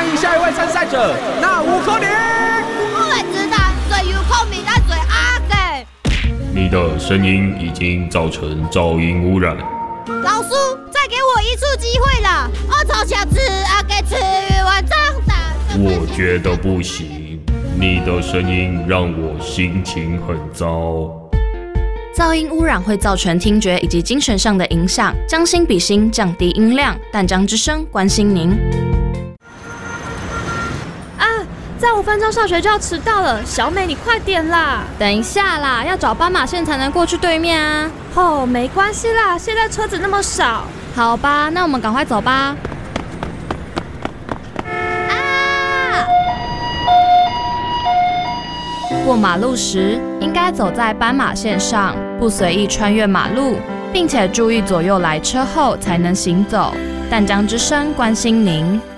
欢迎下一位参赛者，那5颗零。 我会知道最有空面在最阿嘅。 你的声音已经造成噪音污染。 老师，再给我一次机会啦！我从小吃阿给吃完长大。 我觉得不行，你的声音让我心情很糟。 噪音污染会造成听觉以及精神上的影响，将心比心，降低音量。淡江之声关心您。 再5分钟上学就要迟到了，小美你快点啦！ 等一下啦，要找斑马线才能过去对面啊。 哦，没关系啦，现在车子那么少。 好吧，那我们赶快走吧。过马路时，应该走在斑马线上，不随意穿越马路，并且注意左右来车后才能行走。淡江之声关心您。